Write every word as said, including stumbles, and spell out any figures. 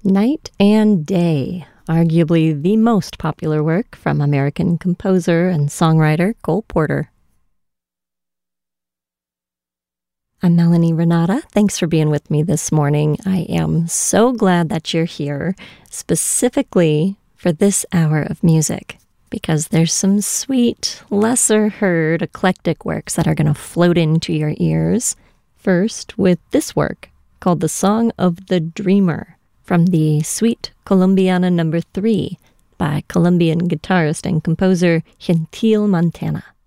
Night and Day, arguably the most popular work from American composer and songwriter Cole Porter. I'm Melanie Renata. Thanks for being with me this morning. I am so glad that you're here, specifically for this hour of music, because there's some sweet, lesser-heard, eclectic works that are going to float into your ears. First, with this work, called The Song of the Dreamer, from the Suite Colombiana number three by Colombian guitarist and composer Gentil Montana.